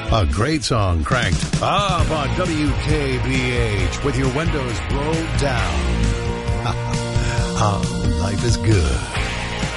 A great song cranked up on WKBH with your windows rolled down. Life is good.